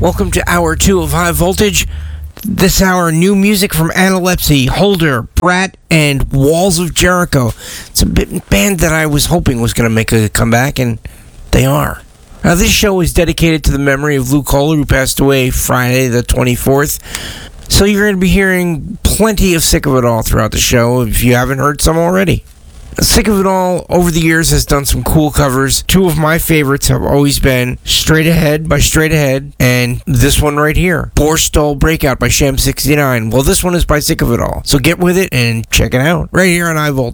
Welcome to Hour 2 of High Voltage. This hour, new music from Analepsy, Holder, Brat, and Walls of Jericho. It's a band that I was hoping was going to make a comeback, and they are. Now, this show is dedicated to the memory of Lou Kohler, who passed away Friday the 24th. So you're going to be hearing plenty of Sick of It All throughout the show, if you haven't heard some already. Sick of It All, over the years, has done some cool covers. Two of my favorites have always been Straight Ahead by Straight Ahead, and this one right here, Borstal Breakout by Sham 69. Well, this one is by Sick of It All. So get with it and check it out, right here on High Voltage.